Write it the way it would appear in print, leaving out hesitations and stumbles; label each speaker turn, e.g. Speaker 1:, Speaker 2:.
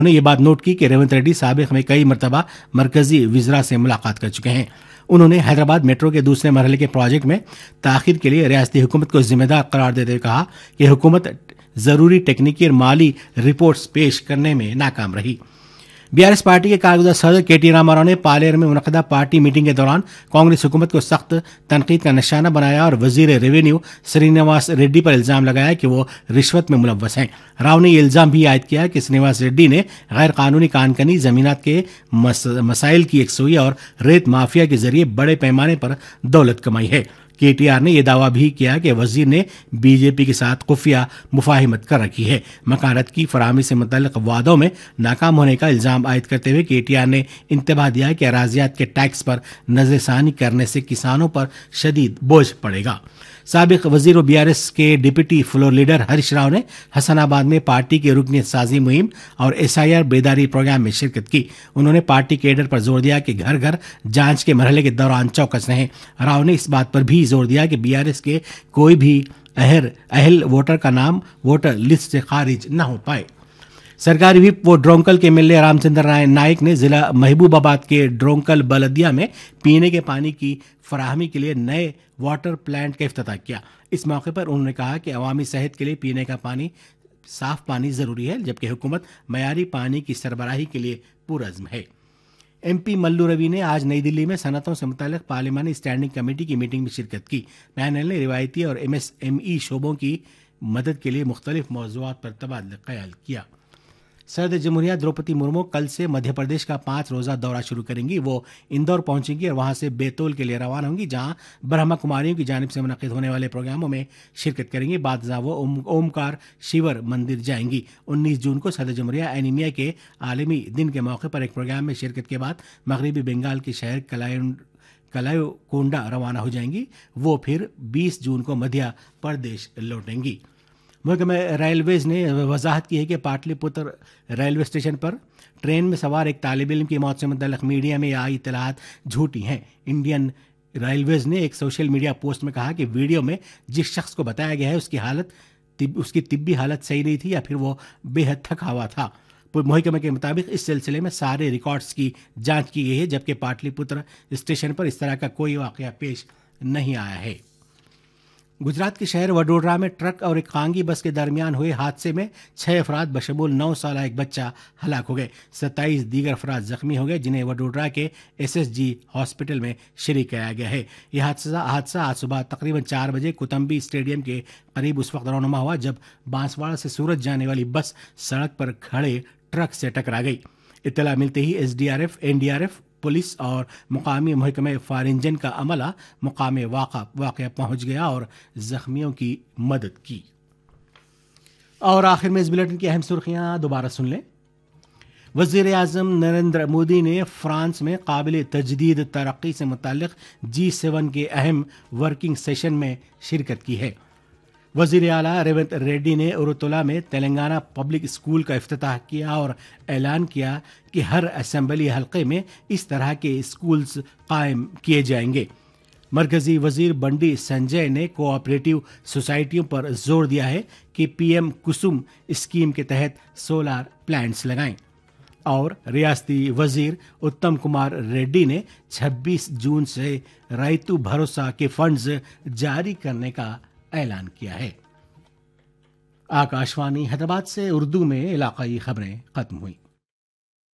Speaker 1: उन्होंने ये बात नोट की कि रेवंत रेड्डी साबिक में कई मरतबा मरकजी वज़रा से मुलाकात कर चुके हैं। उन्होंने हैदराबाद मेट्रो के दूसरे मरहले के प्रोजेक्ट में ताख़ीर के लिए रियासती हुकूमत को जिम्मेदार करार देते हुए कहा कि हुकूमत ज़रूरी टेक्निकी और माली रिपोर्ट्स पेश करने में नाकाम रही। बीआरएस पार्टी के कारगुज़र सदर के टी रामाराव ने पालेर में मुनक़दा पार्टी मीटिंग के दौरान कांग्रेस हुकूमत को सख्त तनकीद का निशाना बनाया और वजीर रेवेन्यू श्रीनिवास रेड्डी पर इल्ज़ाम लगाया कि वो रिश्वत में मुलव्वस हैं। राव ने यह इल्ज़ाम भी आयद किया कि श्रीनिवास रेड्डी ने गैर कानूनी कानकनी ज़मीनात के मसाइल की यकसुई और रेत माफिया के जरिए बड़े पैमाने पर दौलत कमाई है। केटीआर ने यह दावा भी किया कि वजीर ने बीजेपी के साथ खुफिया मुफाहिमत कर रखी है। मकानत की फराहमी से मुतल्लिक वादों में नाकाम होने का इल्ज़ाम आयद करते हुए केटीआर ने इंतबाह दिया कि अराजियात के टैक्स पर नज़रसानी करने से किसानों पर शदीद बोझ पड़ेगा। साबिक वजीर और बीआरएस के deputy floor leader Harish Rao ने हसनाबाद में पार्टी की रुकनीत साजी मुहिम और एसआईआर बेदारी प्रोग्राम में शिरकत की। उन्होंने पार्टी कैडर पर जोर दिया कि घर घर जांच के मरहले के दौरान चौकस रहें। राव ने इस बात पर भी जोर दिया कि बीआरएस के कोई भी अहल वोटर का नाम वोटर लिस्ट से खारिज न हो पाए। सरकारी व्हिप वो ड्रोंकल के एमएलए रामचंद्र नाइक ने जिला महबूबाबाद के ड्रोंकल बलदिया में पीने के पानी की फराहमी के लिए नए वाटर प्लांट का इफ्तिताह किया। इस मौके पर उन्होंने कहा कि अवामी सेहत के लिए पीने का पानी साफ पानी ज़रूरी है, जबकि हुकूमत मयारी पानी की सरबराही के लिए पुरज़्म है। एमपी मल्लू रवि ने आज नई दिल्ली में सनतों से मुतल्लिक पार्लिमानी स्टैंडिंग कमेटी की मीटिंग में शिरकत की। पैनल ने रिवायती और एमएसएमई शोबों की मदद के लिए मुख्तलिफ मौज़ूआत पर तबादला ख्याल किया। सदर जमहूरिया द्रौपदी मुर्मू कल से मध्य प्रदेश का 5 रोज़ा दौरा शुरू करेंगी। वो इंदौर पहुंचेंगी और वहां से बैतूल के लिए रवाना होंगी, जहां ब्रह्मा कुमारियों की जानिब से मुनक़िद होने वाले प्रोग्रामों में शिरकत करेंगी। बाद वो ओमकार शिवर मंदिर जाएंगी। 19 जून को सदर जमहूरिया एनीमिया के आलमी दिन के मौके पर एक प्रोग्राम में शिरकत के बाद मगरबी बंगाल के शहर कलायोकोंडा रवाना हो जाएंगी। वो फिर 20 जून को मध्य प्रदेश लौटेंगी। मुल्क में रेलवेज ने वजाहत की है कि पाटलिपुत्र रेलवे स्टेशन पर ट्रेन में सवार एक तालिब इल्म की मौत से मुतल्लिक़ मीडिया में आई इत्तलात झूठी हैं। इंडियन रेलवेज ने एक सोशल मीडिया पोस्ट में कहा कि वीडियो में जिस शख्स को बताया गया है उसकी तिब्बी हालत सही नहीं थी या फिर वो बेहद थका हुआ था। महकमे के मुताबिक इस सिलसिले में सारे रिकॉर्ड्स की जांच की गई है, जबकि पाटलिपुत्र स्टेशन पर इस तरह का कोई वाक़या पेश नहीं आया है। गुजरात के शहर वडोदरा में ट्रक और एक खांगी बस के दरमियान हुए हादसे में 6 अफराद बशमूल 9 साल एक बच्चा हलाक हो गए। 27 दीगर अफराद जख्मी हो गए, जिन्हें वडोदरा के एसएसजी हॉस्पिटल में शरीक किया गया है। यह हादसा आज सुबह तकरीबन 4 बजे कुतुम्बी स्टेडियम के करीब उस वक्त रौनमा हुआ जब बांसवाड़ा से सूरत जाने वाली बस सड़क पर खड़े ट्रक से टकरा गई। इत्तला मिलते ही एसडीआरएफ, एनडीआरएफ, पुलिस और मुकामी महकमे फायर इंजन का अमला मुकामे वाक़या पहुंच गया और जख्मियों की मदद की। और आखिर में इस बुलेटिन की अहम सुर्खियां दोबारा सुन लें। वज़ीर आज़म नरेंद्र मोदी ने फ्रांस में काबिल तजदीद तरक्की से मुतल्लिक़ G7 के अहम वर्किंग सेशन में शिरकत की है। वज़ीर आला रेवंत रेड्डी ने उरुतुला में तेलंगाना पब्लिक स्कूल का इफ्तिताह किया और ऐलान किया कि हर असेंबली हल्के में इस तरह के स्कूल्स कायम किए जाएंगे। मरकजी वजीर बंडी संजय ने कोऑपरेटिव सोसाइटियों पर जोर दिया है कि पीएम कुसुम स्कीम के तहत सोलार प्लांट्स लगाएं। और रियासती वजीर उत्तम कुमार रेड्डी ने 26 जून से राइतु भरोसा के फंड्स जारी करने का ऐलान किया है। आकाशवाणी हैदराबाद से उर्दू में इलाकाई खबरें खत्म हुई।